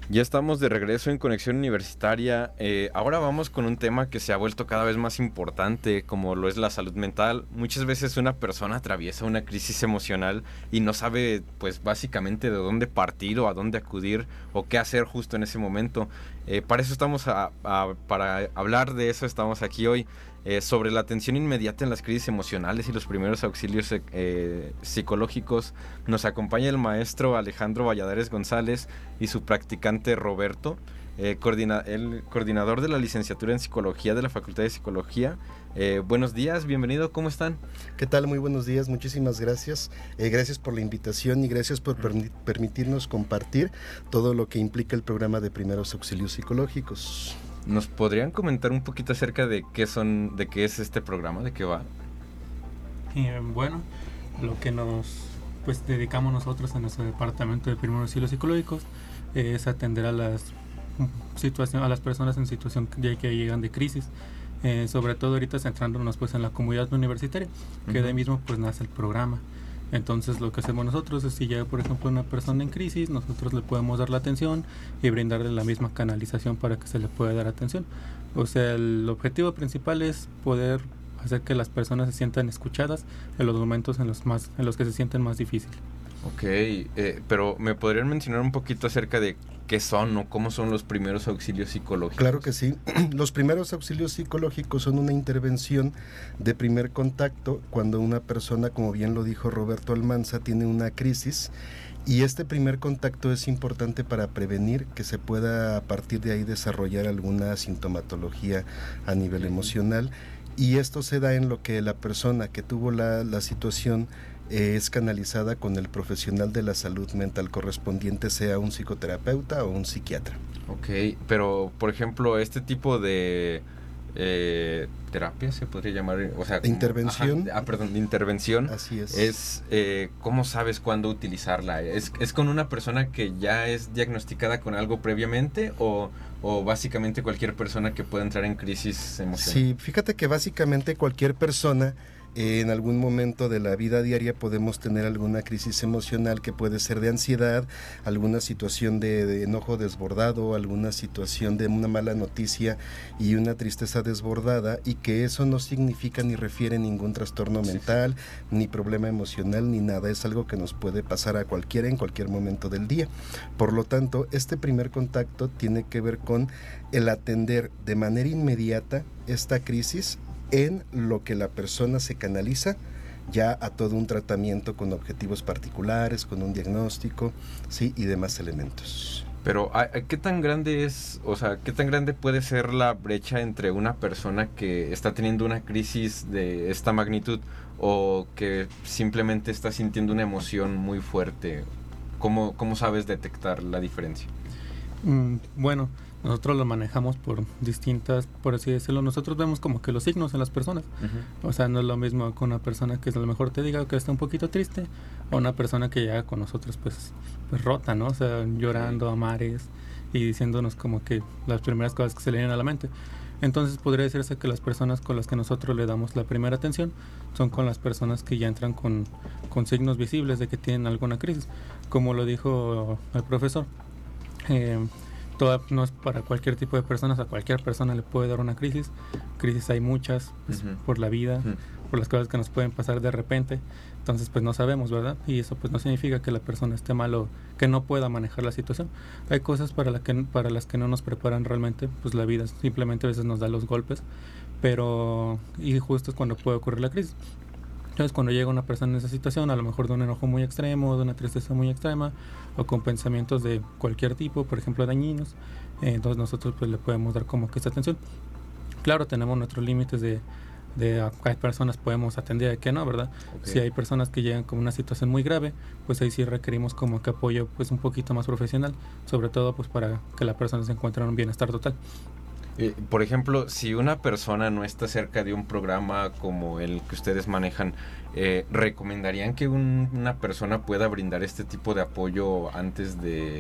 Ya estamos de regreso en Conexión Universitaria. Ahora vamos con un tema que se ha vuelto cada vez más importante, como lo es la salud mental. Muchas veces una persona atraviesa una crisis emocional y no sabe, pues básicamente de dónde partir o a dónde acudir o qué hacer justo en ese momento. Para eso para hablar de eso estamos aquí hoy. Sobre la atención inmediata en las crisis emocionales y los primeros auxilios psicológicos, nos acompaña el maestro Alejandro Valladares González y su practicante Roberto, el coordinador de la licenciatura en Psicología de la Facultad de Psicología. Buenos días, bienvenido, ¿cómo están? ¿Qué tal? Muy buenos días, muchísimas gracias. Gracias por la invitación y gracias por permitirnos compartir todo lo que implica el programa de primeros auxilios psicológicos. ¿Nos podrían comentar un poquito acerca de qué es este programa, de qué va? Bueno, lo que nos dedicamos nosotros en nuestro departamento de primeros auxilios psicológicos es atender a las personas en situación que llegan de crisis, sobre todo ahorita centrándonos en la comunidad universitaria, que de ahí mismo nace el programa. Entonces lo que hacemos nosotros es, si llega por ejemplo una persona en crisis, nosotros le podemos dar la atención y brindarle la misma canalización para que se le pueda dar atención. O sea, el objetivo principal es poder hacer que las personas se sientan escuchadas en los momentos en los que se sienten más difíciles. Ok, pero ¿me podrían mencionar un poquito acerca de qué son o cómo son los primeros auxilios psicológicos? Claro que sí. Los primeros auxilios psicológicos son una intervención de primer contacto cuando una persona, como bien lo dijo Roberto Almanza, tiene una crisis, y este primer contacto es importante para prevenir que se pueda a partir de ahí desarrollar alguna sintomatología a nivel emocional, y esto se da en lo que la persona que tuvo la situación es canalizada con el profesional de la salud mental correspondiente, sea un psicoterapeuta o un psiquiatra. Ok, pero por ejemplo, este tipo de terapia se podría llamar, o sea, intervención. De intervención. Así es. Es, ¿cómo sabes cuándo utilizarla? ¿Es con una persona que ya es diagnosticada con algo previamente o básicamente cualquier persona que pueda entrar en crisis emocional? Sí, fíjate que básicamente cualquier persona en algún momento de la vida diaria podemos tener alguna crisis emocional que puede ser de ansiedad, alguna situación de enojo desbordado, alguna situación de una mala noticia y una tristeza desbordada, y que eso no significa ni refiere ningún trastorno mental, ni problema emocional, ni nada. Es algo que nos puede pasar a cualquiera en cualquier momento del día. Por lo tanto, este primer contacto tiene que ver con el atender de manera inmediata esta crisis en lo que la persona se canaliza ya a todo un tratamiento con objetivos particulares, con un diagnóstico, sí, y demás elementos. Pero ¿qué tan grande es, o sea, qué tan grande puede ser la brecha entre una persona que está teniendo una crisis de esta magnitud o que simplemente está sintiendo una emoción muy fuerte? ¿Cómo sabes detectar la diferencia? Bueno, nosotros lo manejamos por así decirlo, nosotros vemos como que los signos en las personas. O sea, no es lo mismo con una persona que a lo mejor te diga que está un poquito triste, o una persona que llega con nosotros pues rota, ¿no? O sea, llorando a mares y diciéndonos como que las primeras cosas que se le vienen a la mente. Entonces podría decirse que las personas con las que nosotros le damos la primera atención son con las personas que ya entran con signos visibles de que tienen alguna crisis. Como lo dijo el profesor, no es para cualquier tipo de personas, a cualquier persona le puede dar una crisis. Crisis hay muchas, por la vida, por las cosas que nos pueden pasar de repente. Entonces pues no sabemos, ¿verdad? Y eso pues no significa que la persona esté mal o que no pueda manejar la situación. Hay cosas para las que no nos preparan realmente, pues la vida simplemente a veces nos da los golpes, y justo es cuando puede ocurrir la crisis. Entonces cuando llega una persona en esa situación, a lo mejor de un enojo muy extremo, de una tristeza muy extrema, o con pensamientos de cualquier tipo, por ejemplo dañinos, entonces nosotros pues le podemos dar como que esta atención. Claro, tenemos nuestros límites de hay personas podemos atender y que no, ¿verdad? Okay. Si hay personas que llegan con una situación muy grave, pues ahí sí requerimos como que apoyo pues un poquito más profesional, sobre todo pues para que la persona se encuentre en un bienestar total. Por ejemplo, si una persona no está cerca de un programa como el que ustedes manejan, ¿recomendarían que una persona pueda brindar este tipo de apoyo antes de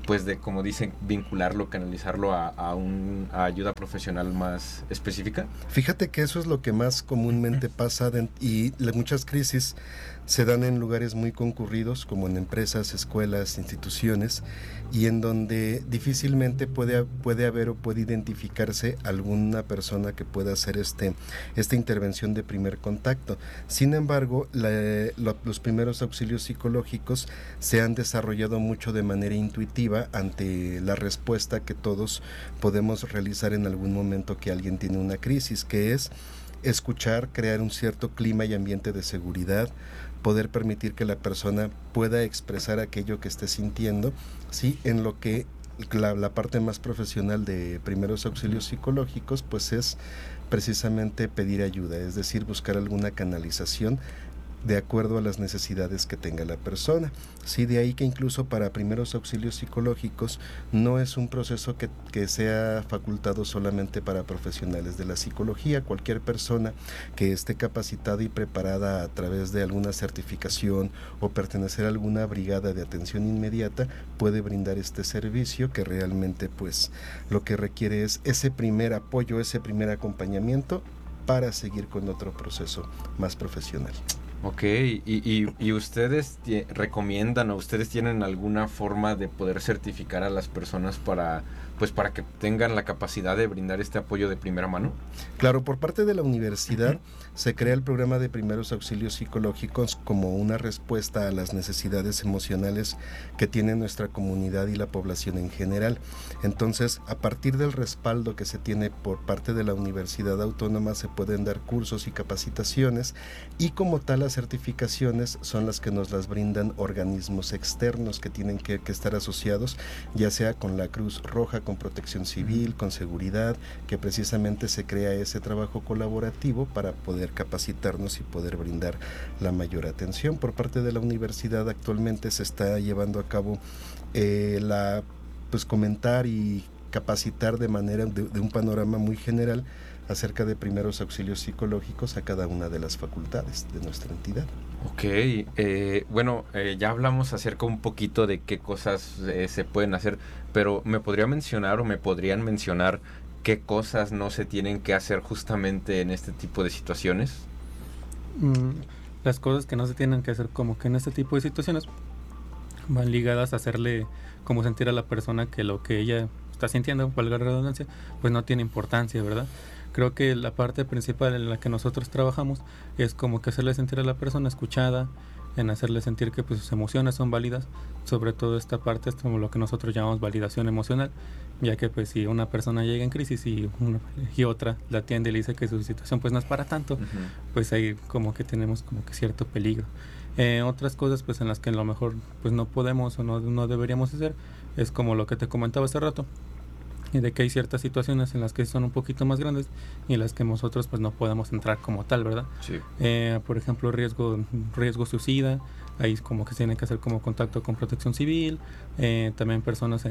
pues de, como dicen, vincularlo, canalizarlo a ayuda profesional más específica? Fíjate que eso es lo que más comúnmente pasa y muchas crisis se dan en lugares muy concurridos, como en empresas, escuelas, instituciones, y en donde difícilmente puede haber o puede identificarse alguna persona que pueda hacer esta intervención de primer contacto. Sin embargo, los primeros auxilios psicológicos se han desarrollado mucho de manera intuitiva ante la respuesta que todos podemos realizar en algún momento que alguien tiene una crisis, que es escuchar, crear un cierto clima y ambiente de seguridad, poder permitir que la persona pueda expresar aquello que esté sintiendo, ¿sí? En lo que la parte más profesional de primeros auxilios psicológicos pues es precisamente pedir ayuda, es decir, buscar alguna canalización de acuerdo a las necesidades que tenga la persona. Sí, de ahí que incluso para primeros auxilios psicológicos no es un proceso que sea facultado solamente para profesionales de la psicología. Cualquier persona que esté capacitada y preparada a través de alguna certificación o pertenecer a alguna brigada de atención inmediata puede brindar este servicio, que realmente pues lo que requiere es ese primer apoyo, ese primer acompañamiento para seguir con otro proceso más profesional. Ok, y ustedes recomiendan o ustedes tienen alguna forma de poder certificar a las personas para que tengan la capacidad de brindar este apoyo de primera mano? Claro, por parte de la universidad se crea el programa de primeros auxilios psicológicos como una respuesta a las necesidades emocionales que tiene nuestra comunidad y la población en general. Entonces, a partir del respaldo que se tiene por parte de la Universidad Autónoma, se pueden dar cursos y capacitaciones, y como tal las certificaciones son las que nos las brindan organismos externos que tienen que estar asociados, ya sea con la Cruz Roja, con Protección Civil, con Seguridad, que precisamente se crea ese trabajo colaborativo para poder capacitarnos y poder brindar la mayor atención. Por parte de la universidad actualmente se está llevando a cabo comentar y capacitar de manera de un panorama muy general acerca de primeros auxilios psicológicos a cada una de las facultades de nuestra entidad. Ok, ya hablamos acerca un poquito de qué cosas se pueden hacer, pero me podrían mencionar qué cosas no se tienen que hacer justamente en este tipo de situaciones. Las cosas que no se tienen que hacer como que en este tipo de situaciones van ligadas a hacerle como sentir a la persona que lo que ella está sintiendo, valga la redundancia, pues no tiene importancia, ¿verdad? Creo que la parte principal en la que nosotros trabajamos es como que hacerle sentir a la persona escuchada, en hacerle sentir que pues sus emociones son válidas. Sobre todo esta parte es como lo que nosotros llamamos validación emocional, ya que pues si una persona llega en crisis y otra la atiende y le dice que su situación pues no es para tanto, pues ahí como que tenemos como que cierto peligro. Otras cosas pues en las que a lo mejor pues no podemos o no deberíamos hacer es como lo que te comentaba hace rato, y de que hay ciertas situaciones en las que son un poquito más grandes y en las que nosotros pues no podemos entrar como tal, ¿verdad? Sí. Por ejemplo, riesgo suicida, ahí como que se tiene que hacer como contacto con Protección Civil, también personas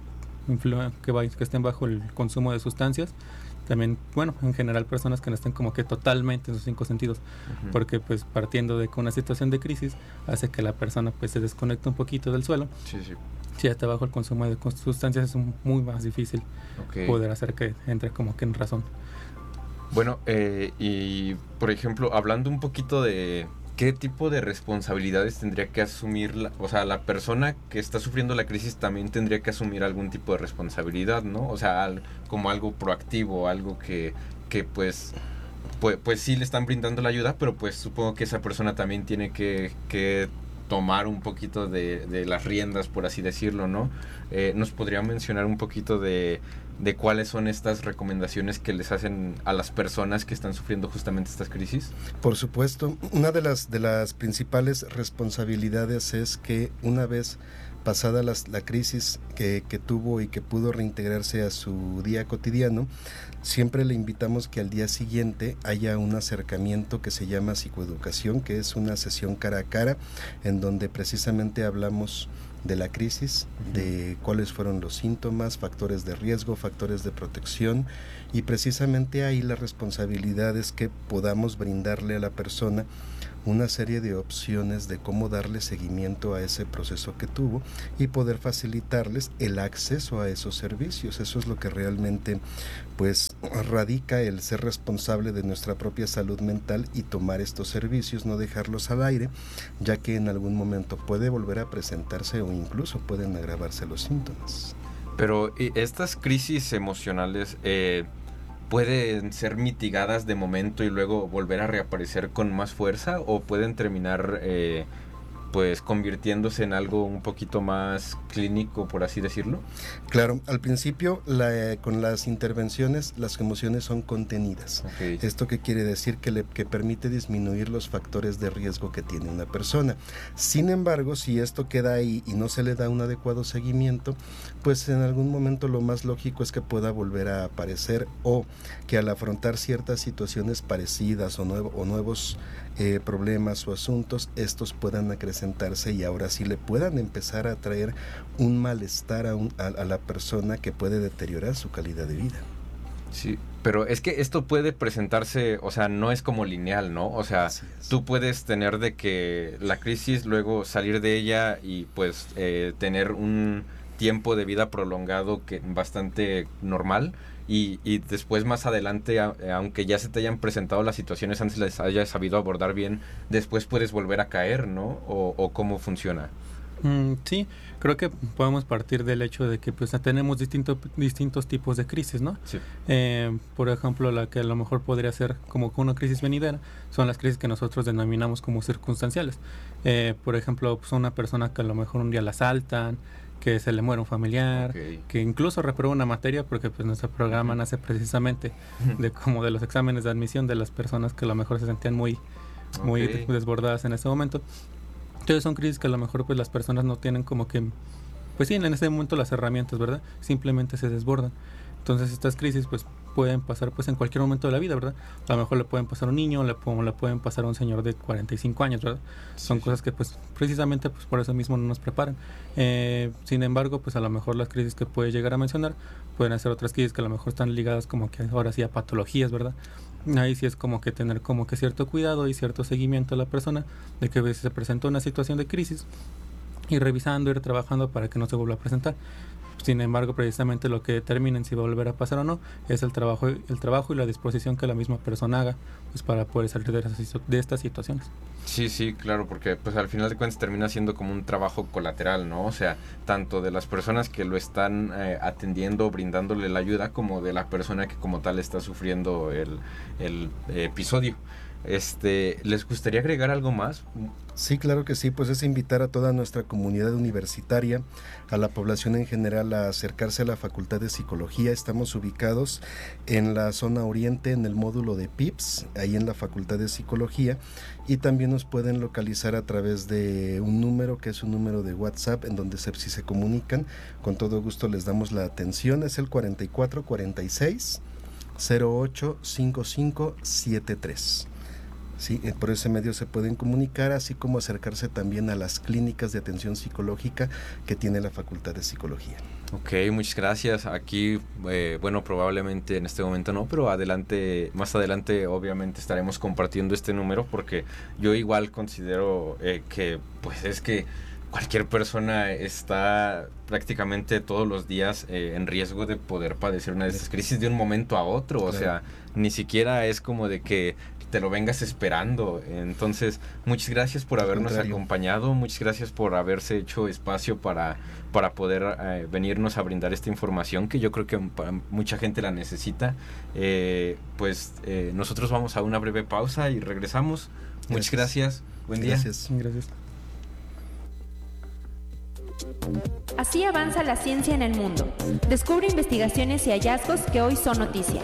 que estén bajo el consumo de sustancias, también, en general personas que no estén como que totalmente en sus 5 sentidos, porque pues partiendo de que una situación de crisis hace que la persona pues se desconecte un poquito del suelo. Sí. Si está bajo el consumo de sustancias es muy más difícil poder hacer que entre como que en razón. Bueno, y por ejemplo, hablando un poquito de qué tipo de responsabilidades tendría que asumir la persona que está sufriendo la crisis también tendría que asumir algún tipo de responsabilidad, ¿no? O sea, como algo proactivo, algo que pues sí le están brindando la ayuda, pero pues supongo que esa persona también tiene que tomar un poquito de las riendas, por así decirlo, ¿no? ¿Nos podría mencionar un poquito de cuáles son estas recomendaciones que les hacen a las personas que están sufriendo justamente estas crisis? Por supuesto, una de las principales responsabilidades es que una vez pasada la crisis que tuvo y que pudo reintegrarse a su día cotidiano, siempre le invitamos que al día siguiente haya un acercamiento que se llama psicoeducación, que es una sesión cara a cara en donde precisamente hablamos de la crisis, de cuáles fueron los síntomas, factores de riesgo, factores de protección, y precisamente ahí la responsabilidad es que podamos brindarle a la persona una serie de opciones de cómo darle seguimiento a ese proceso que tuvo y poder facilitarles el acceso a esos servicios. Eso es lo que realmente pues radica el ser responsable de nuestra propia salud mental y tomar estos servicios, no dejarlos al aire, ya que en algún momento puede volver a presentarse o incluso pueden agravarse los síntomas. Pero estas crisis emocionales ¿pueden ser mitigadas de momento y luego volver a reaparecer con más fuerza, o pueden terminar pues convirtiéndose en algo un poquito más clínico, por así decirlo? Claro, al principio con las intervenciones las emociones son contenidas. Okay. ¿Esto qué quiere decir? Que permite disminuir los factores de riesgo que tiene una persona. Sin embargo, si esto queda ahí y no se le da un adecuado seguimiento, pues en algún momento lo más lógico es que pueda volver a aparecer, o que al afrontar ciertas situaciones parecidas o nuevos problemas o asuntos, estos puedan acrecentarse y ahora sí le puedan empezar a traer un malestar a la persona que puede deteriorar su calidad de vida. Sí, pero es que esto puede presentarse, o sea, no es como lineal, ¿no? O sea, tú puedes tener de que la crisis, luego salir de ella y pues tener un tiempo de vida prolongado que bastante normal, y después más adelante, aunque ya se te hayan presentado las situaciones antes, les hayas sabido abordar bien, después puedes volver a caer, ¿no? ¿O cómo funciona? Sí, creo que podemos partir del hecho de que pues tenemos distintos tipos de crisis, ¿no? Sí. Por ejemplo, la que a lo mejor podría ser como una crisis venidera son las crisis que nosotros denominamos como circunstanciales. Por ejemplo, pues una persona que a lo mejor un día la asaltan, que se le muere un familiar, okay, que incluso reprueba una materia, porque pues nuestro programa nace precisamente de los exámenes de admisión de las personas que a lo mejor se sentían muy desbordadas en ese momento. Entonces son crisis que a lo mejor pues las personas no tienen como que, pues sí, en ese momento las herramientas, ¿verdad? Simplemente se desbordan. Entonces estas crisis pues pueden pasar pues en cualquier momento de la vida, ¿verdad? A lo mejor le pueden pasar a un niño, le pueden pasar a un señor de 45 años, ¿verdad? Son cosas que pues precisamente pues por eso mismo no nos preparan. Sin embargo, pues a lo mejor las crisis que puede llegar a mencionar pueden ser otras crisis que a lo mejor están ligadas como que ahora sí a patologías, ¿verdad? Ahí sí es como que tener como que cierto cuidado y cierto seguimiento a la persona de que a veces se presenta una situación de crisis, ir revisando, ir trabajando para que no se vuelva a presentar. Sin embargo, precisamente lo que determinen si va a volver a pasar o no es el trabajo y la disposición que la misma persona haga pues para poder salir de estas situaciones. Sí, claro, porque pues al final de cuentas termina siendo como un trabajo colateral, ¿no? O sea, tanto de las personas que lo están atendiendo, brindándole la ayuda, como de la persona que como tal está sufriendo el episodio. ¿Les gustaría agregar algo más? Sí, claro que sí, pues es invitar a toda nuestra comunidad universitaria, a la población en general, a acercarse a la Facultad de Psicología. Estamos ubicados en la zona oriente, en el módulo de PIPS, ahí en la Facultad de Psicología, y también nos pueden localizar a través de un número que es un número de WhatsApp, en donde si se comunican, con todo gusto les damos la atención. Es el 4446 085573. Sí, por ese medio se pueden comunicar, así como acercarse también a las clínicas de atención psicológica que tiene la Facultad de Psicología. Ok, muchas gracias. Aquí, bueno, probablemente en este momento no, pero más adelante obviamente estaremos compartiendo este número, porque yo igual considero que pues es que cualquier persona está prácticamente todos los días en riesgo de poder padecer una de estas crisis de un momento a otro. Claro. O sea, ni siquiera es como de que te lo vengas esperando. Entonces, muchas gracias por habernos acompañado, muchas gracias por haberse hecho espacio para poder venirnos a brindar esta información que yo creo que mucha gente la necesita. Nosotros vamos a una breve pausa y regresamos. Muchas gracias. Buen día. Gracias. Así avanza la ciencia en el mundo. Descubre investigaciones y hallazgos que hoy son noticia.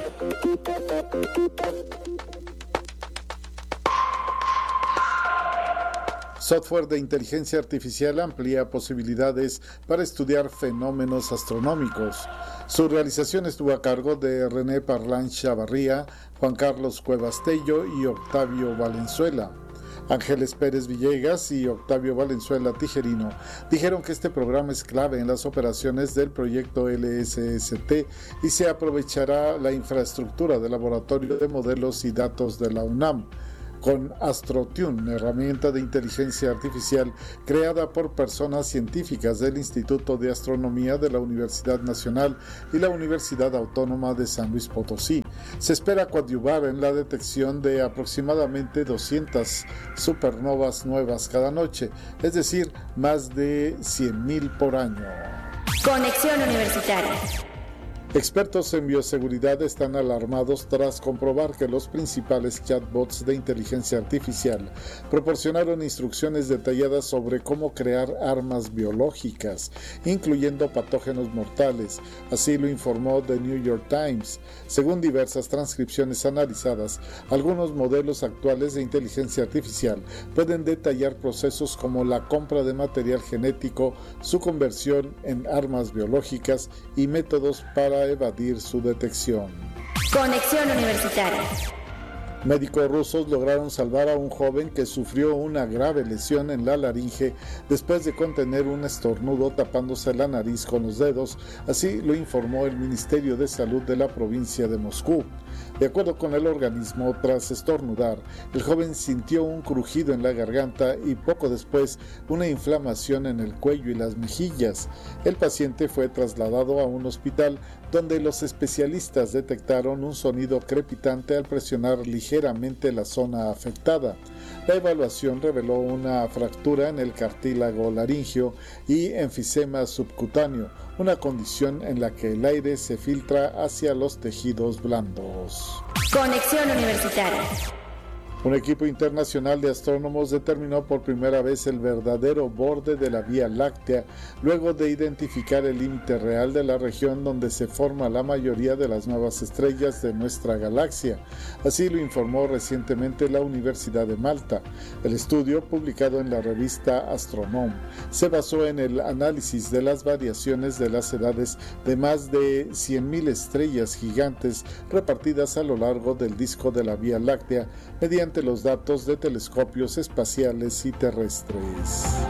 Software de inteligencia artificial amplía posibilidades para estudiar fenómenos astronómicos. Su realización estuvo a cargo de René Parlán Chavarría, Juan Carlos Cuevas Tello y Octavio Valenzuela. Ángeles Pérez Villegas y Octavio Valenzuela Tijerino dijeron que este programa es clave en las operaciones del proyecto LSST y se aprovechará la infraestructura del Laboratorio de Modelos y Datos de la UNAM. con AstroTune, herramienta de inteligencia artificial creada por personas científicas del Instituto de Astronomía de la Universidad Nacional y la Universidad Autónoma de San Luis Potosí. Se espera coadyuvar en la detección de aproximadamente 200 supernovas nuevas cada noche, es decir, más de 100,000 por año. Conexión Universitaria. Expertos en bioseguridad están alarmados tras comprobar que los principales chatbots de inteligencia artificial proporcionaron instrucciones detalladas sobre cómo crear armas biológicas, incluyendo patógenos mortales. Así lo informó The New York Times. Según diversas transcripciones analizadas, algunos modelos actuales de inteligencia artificial pueden detallar procesos como la compra de material genético, su conversión en armas biológicas y métodos para evadir su detección. Conexión Universitaria. Médicos rusos lograron salvar a un joven que sufrió una grave lesión en la laringe después de contener un estornudo tapándose la nariz con los dedos, así lo informó el Ministerio de Salud de la provincia de Moscú. De acuerdo con el organismo, tras estornudar, el joven sintió un crujido en la garganta y poco después una inflamación en el cuello y las mejillas. El paciente fue trasladado a un hospital donde los especialistas detectaron un sonido crepitante al presionar ligeramente la zona afectada. La evaluación reveló una fractura en el cartílago laringio y enfisema subcutáneo, una condición en la que el aire se filtra hacia los tejidos blandos. Conexión Universitaria. Un equipo internacional de astrónomos determinó por primera vez el verdadero borde de la Vía Láctea, luego de identificar el límite real de la región donde se forma la mayoría de las nuevas estrellas de nuestra galaxia. Así lo informó recientemente la Universidad de Malta. El estudio, publicado en la revista Astronome, se basó en el análisis de las variaciones de las edades de más de 100,000 estrellas gigantes repartidas a lo largo del disco de la Vía Láctea mediante los datos de telescopios espaciales y terrestres.